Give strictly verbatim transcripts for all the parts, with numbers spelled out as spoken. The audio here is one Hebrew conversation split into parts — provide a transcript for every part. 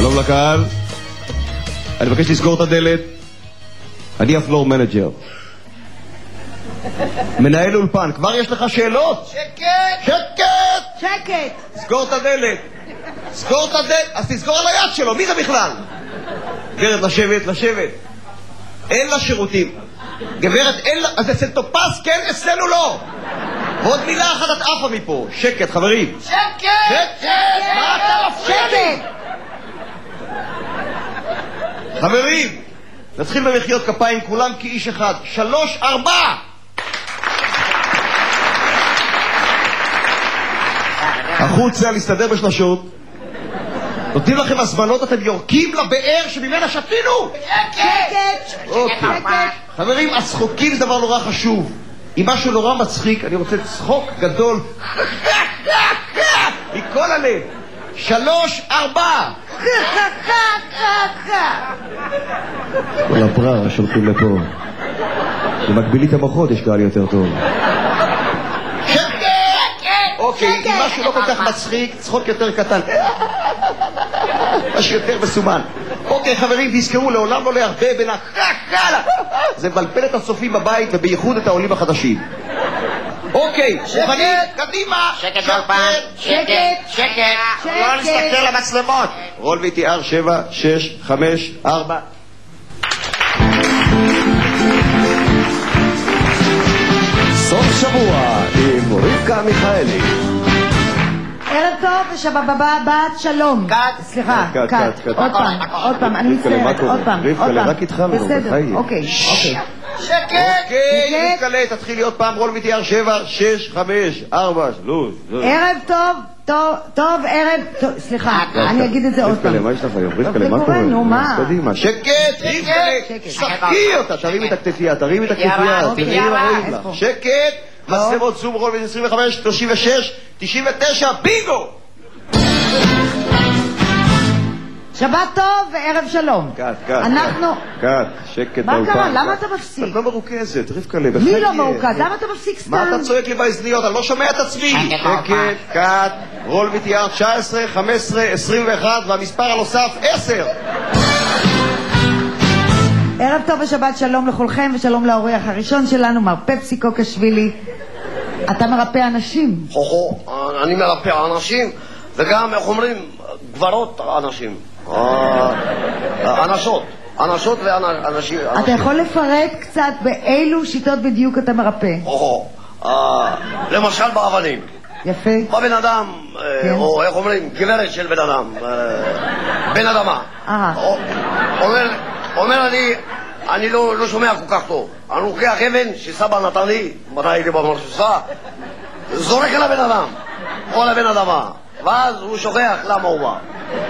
שלום לקהל. אני מבקש לסגור את הדלת. אני הפלור מנג'ר. מנהל אולפן, כבר יש לך שאלות? שקט! שקט! שקט! סגור את הדלת. סגור את הדלת. אז תסגור על היד שלו, מי זה בכלל? גברת, לשבת, לשבת. אין לה שירותים. גברת, אין לה... אז אצל טופס, כן, אצלנו לא. ועוד מילה אחת את עפה מפה. שקט, חברים. שקט! שקט! מה אתה מפריע לי? חברים, נתחיל במחיאות כפיים כולם כאיש אחד. שלוש, ארבע! החוצה להסתדר בשלשות. נותנים לכם הזמנות, אתם יורקים לבאר שממנה שתינו. שקט! אוקיי. חברים, הצחוקים זה דבר נורא חשוב. אם משהו נורא מצחיק, אני רוצה צחוק גדול מכל הלב. שלוש, ארבע! כל הברר שולחים לפה. במקבילי את המוחות יש קהל יותר טוב. אוקיי, אם משהו לא כל כך מצחיק, צחוק יותר קטן. משהו יותר מסומן. אוקיי, חברים, תזכרו, לעולם לא להרבה בין הקקלה. זה מבלבל את הצופים בבית ובייחוד את העולים החדשים. אוקיי, מוכנים? קדימה! שקט באולפן! שקט! שקט! לא נסתכל למצלמות! רול וי טי אר שבע, שש, חמש, ארבע. סוף שבוע עם רבקה מיכאלי. ערב טוב ושבבא בת שלום. קאט. סליחה, קאט, קאט. קאט, קאט. עוד פעם, עוד פעם, אני מצטערת, עוד פעם, עוד פעם. רק התחלנו, בסדר, בחיים. אוקיי, אוקיי. שקט! אוקיי, רבקה, תתחיל להיות פעם רול וי טי אר שבע, שש, חמש, ארבע, שלוש. ערב טוב, טוב, טוב, ערב טוב, סליחה, אני אגיד את זה עוד פעם. מה יש לך היום? רבקה, מה קורה? נו, מה? קדימה, שקט, רבקה, שחקי אותה, תרים את הכתפייה, תרים את הכתפייה. שקט, מצלמות זום רול וי עשרים וחמש, שלושים ושש, תשעים ותשע, בינגו! שבת טוב וערב שלום. קאט, קאט. אנחנו... קאט, שקט. מה קרה? למה אתה מפסיק? את לא מרוכזת, רבקה, בחיים. מי לא מרוכז? למה אתה מפסיק סתם? מה אתה צועק לי באזניות? אני לא שומע את עצמי. שקט, קאט, רול וי טי אר תשע עשרה, חמש עשרה, עשרים ואחת והמספר הנוסף עשר. ערב טוב ושבת שלום לכולכם ושלום לאורח הראשון שלנו, מר פפסי קוקשווילי. אתה מרפא אנשים. הו, אני מרפא אנשים וגם, איך אומרים, גברות אנשים. אנשות, אנשות ואנשים. אתה יכול לפרט קצת באילו שיטות בדיוק אתה מרפא? הו, למשל באבנים. יפה. בא בן אדם, או איך אומרים, גברת של בן אדם, בן אדמה. אומר אני, אני לא שומע כל כך טוב. אני לוקח אבן שסבא נתן לי, מתי הייתי במרסוסה, זורק על הבן אדם, או על הבן אדמה, ואז הוא שוכח למה הוא בא.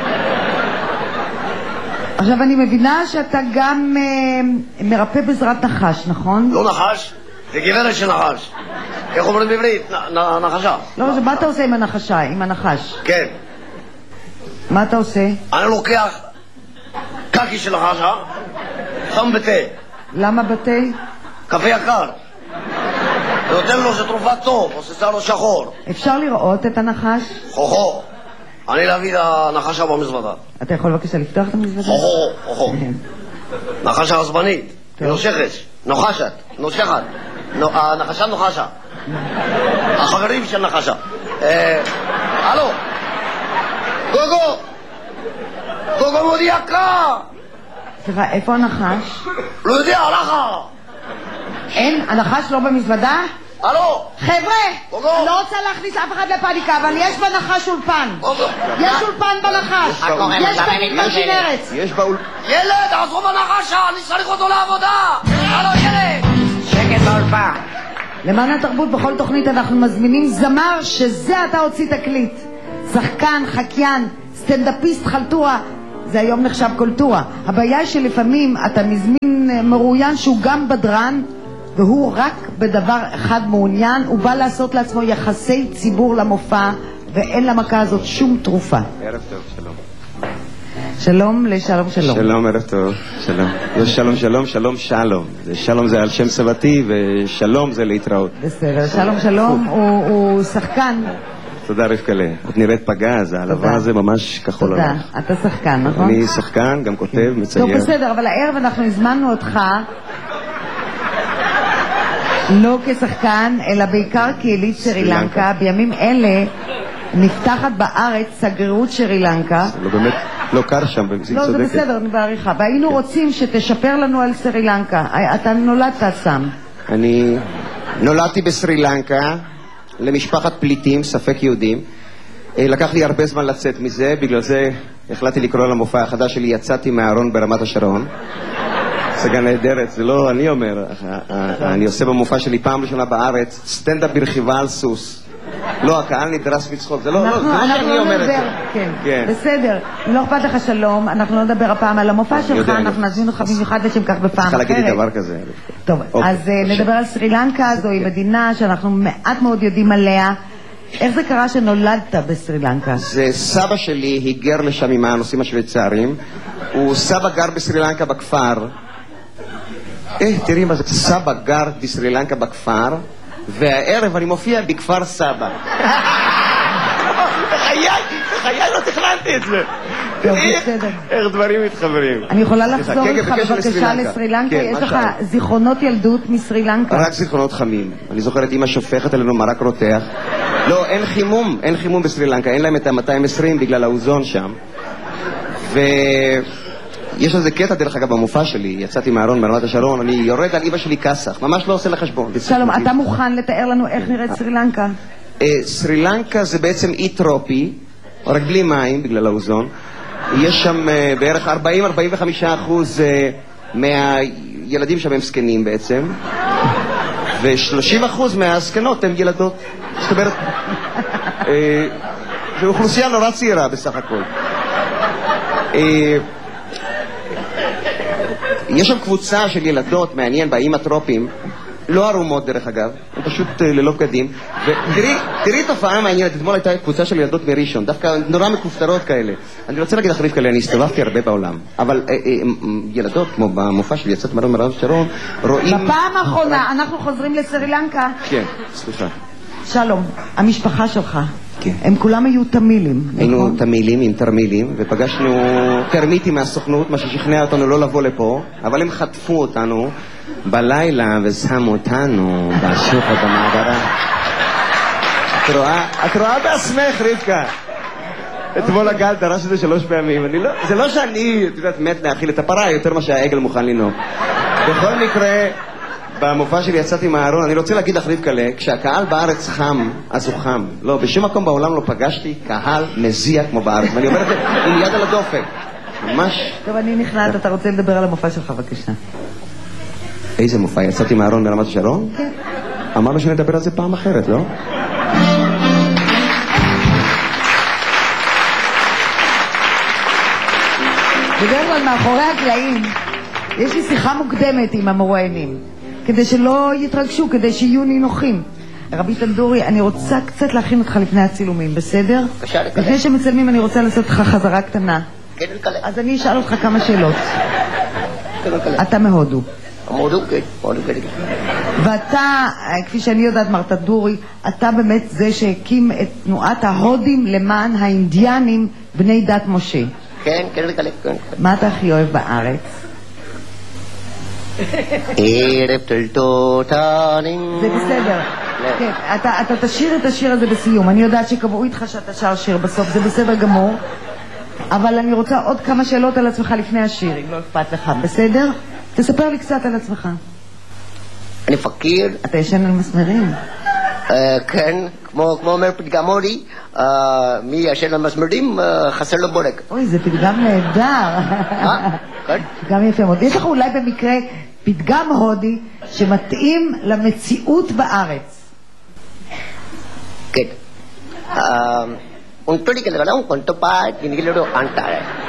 עכשיו אני מבינה שאתה גם אה, מרפא בעזרת נחש, נכון? לא נחש, זה גברת של נחש. איך אומרים בעברית? נ, נ, נחשה. לא, מה אתה עושה עם הנחשה, עם הנחש? כן. מה אתה עושה? אני לוקח קקי של נחשה, שם בתה. למה בתה? קפה יקר. ונותן לו שתרופה טוב, עושה לו שחור. אפשר לראות את הנחש? הו-הו. אני להביא את הנחשה במזוודה. אתה יכול בבקשה לפתוח את המזוודה? הו-הו, הו-הו. נחשה עצבנית, נושכת, נוחשת, נושכת. הנחשה נוחשה. החברים של נחשה. הלו, גוגו, גוגו מודי יקר. סליחה, איפה הנחש? לא יודע, הלכה. אין, הנחש לא במזוודה? הלו! חבר'ה, אני לא רוצה להכניס אף אחד לפאניקה, אבל יש בנחש אולפן. יש אולפן בנחש. יש במתמרשים ארץ. יש באול... ילד, עזרו בנחשה, אני צריך אותו לעבודה. הלו, ילד! שקט באולפן! למען התרבות בכל תוכנית אנחנו מזמינים זמר שזה אתה הוציא תקליט. שחקן, חקיין, סטנדאפיסט, חלטורה. זה היום נחשב קולטורה. הבעיה היא שלפעמים אתה מזמין מרואיין שהוא גם בדרן, והוא רק בדבר אחד מעוניין, הוא בא לעשות לעצמו יחסי ציבור למופע, ואין למכה הזאת שום תרופה. ערב טוב, שלום. שלום לשלום שלום. שלום, ערב טוב, שלום. יש שלום שלום, שלום שלום. שלום זה על שם סבתי, ושלום זה להתראות. בסדר, שלום שלום הוא, הוא שחקן תודה רבקלה. את נראית פגז, העלבה הזה ממש כחול תודה. עליך. אתה שחקן, נכון? אני שחקן, גם כותב, מצייר. טוב, בסדר, אבל הערב אנחנו הזמנו אותך לא כשחקן, אלא בעיקר כיליד סרי לנקה. בימים אלה נפתחת בארץ שגרירות סרי לנקה. זה לא באמת, לא קר שם, במציאות לא, צודקת. זה בסדר, אני בעריכה. והיינו רוצים שתשפר לנו על סרי לנקה. אתה נולדת שם. אני נולדתי בסרי לנקה, למשפחת פליטים, ספק יהודים. לקח לי הרבה זמן לצאת מזה, בגלל זה החלטתי לקרוא למופע החדש שלי, יצאתי מהארון ברמת השרון. הצגה נהדרת, זה לא אני אומר, אני עושה במופע שלי פעם ראשונה בארץ, סטנדאפ ברכיבה על סוס. לא, הקהל נדרס מצחוק, זה לא שאני אומר את זה. כן, בסדר, לא אכפת לך שלום, אנחנו לא נדבר הפעם על המופע שלך, אנחנו נזמין אותך במיוחד לשם כך בפעם אחרת. צריכה להגיד לי דבר כזה. טוב, אז נדבר על סרי לנקה, זוהי מדינה שאנחנו מעט מאוד יודעים עליה. איך זה קרה שנולדת בסרי לנקה? זה סבא שלי היגר לשם עם הנושאים השוויצריים. הוא סבא גר בסרי לנקה בכפר. אה, תראי מה זה, סבא גר בסרי לנקה בכפר, והערב אני מופיע בכפר סבא. בחיי, בחיי לא תכננתי את זה. איך דברים מתחברים. אני יכולה לחזור איתך בבקשה לסרי לנקה? יש לך זיכרונות ילדות מסרי לנקה? רק זיכרונות חמים. אני זוכר את אמא שופכת עלינו מרק רותח. לא, אין חימום, אין חימום בסרי לנקה, אין להם את ה-מאתיים ועשרים בגלל האוזון שם. ויש איזה קטע דרך אגב במופע שלי, יצאתי מהארון ברמת השרון, אני יורד על אמא שלי כסח, ממש לא עושה לחשבון. שלום, אתה מוכן לתאר לנו איך נראית סרי לנקה? סרי לנקה זה בעצם אי טרופי, רק בלי מים בגלל האוזון. יש שם בערך ארבעים עד ארבעים וחמישה אחוז מהילדים שם הם זקנים בעצם, ו-שלושים אחוז מהזקנות הן ילדות. זאת אומרת, זו אוכלוסייה נורא צעירה בסך הכל. יש שם קבוצה של ילדות מעניין באיים הטרופיים, לא ערומות דרך אגב, הם פשוט ללא בגדים. ותראי תופעה מעניינת, אתמול הייתה קבוצה של ילדות מראשון, דווקא נורא מכופתרות כאלה. אני רוצה להגיד לך רבקה, אני הסתובבתי הרבה בעולם, אבל ילדות כמו במופע שלי יצאת מהארון ברמת השרון רואים... בפעם האחרונה אנחנו חוזרים לסרי לנקה. כן, סליחה. שלום, המשפחה שלך, כן. הם כולם היו תמילים, היינו נכון? תמילים עם תרמילים, ופגשנו תרמיטים מהסוכנות, מה ששכנע אותנו לא לבוא לפה, אבל הם חטפו אותנו בלילה ושמו אותנו בשוחד במעברה. את רואה? את רואה בעצמך, רבקה. אתמול הגל דרש את זה שלוש פעמים. לא, זה לא שאני, את יודעת, מת להאכיל את הפרה יותר מה שהעגל מוכן לנהוג. בכל מקרה... במופע שלי יצאתי מהארון, אני רוצה להגיד לך רבקלה, כשהקהל בארץ חם, אז הוא חם. לא, בשום מקום בעולם לא פגשתי קהל מזיע כמו בארץ, ואני אומר את זה עם יד על הדופק. ממש... טוב, אני נכנעת, אתה רוצה לדבר על המופע שלך, בבקשה. איזה מופע? יצאתי מהארון ברמת השרון? כן. אמרנו שנדבר על זה פעם אחרת, לא? בדרך כלל מאחורי הקלעים, יש לי שיחה מוקדמת עם המרואיינים. כדי שלא יתרגשו, כדי שיהיו נינוחים. רבי תנדורי, אני רוצה קצת להכין אותך לפני הצילומים, בסדר? בבקשה, לקלל. לפני שמצלמים אני רוצה לעשות לך חזרה קטנה. כן, לקלל. אז אני אשאל אותך כמה שאלות. כן, לקלל. אתה מהודו. מהודו, כן, מהודו, כן. ואתה, כפי שאני יודעת, מר תנדורי, אתה באמת זה שהקים את תנועת ההודים למען האינדיאנים בני דת משה. כן, כן, לקלל, כן. מה אתה הכי אוהב בארץ? ערב תולדותנים. זה בסדר. כן, אתה, אתה תשאיר את השיר הזה בסיום. אני יודעת שקבעו איתך שאתה שר שיר בסוף, זה בסדר גמור. אבל אני רוצה עוד כמה שאלות על עצמך לפני השיר, אם לא אכפת לך. בסדר? תספר לי קצת על עצמך. אני פקיר. אתה ישן על מסמרים? כן, כמו אומר פתגם הודי, מי ישן על מסמרים חסר לו בורג. אוי, זה פתגם נהדר. כן? פתגם יפה מאוד. יש לך אולי במקרה פתגם הודי שמתאים למציאות בארץ. כן. Un tori que le gana un cuento pa, tiene que le lo cantar.